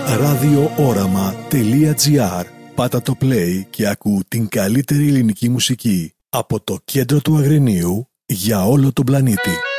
radiooraμα.gr. Πάτα το play και ακού την καλύτερη ελληνική μουσική από το κέντρο του Αγρινίου για όλο τον πλανήτη.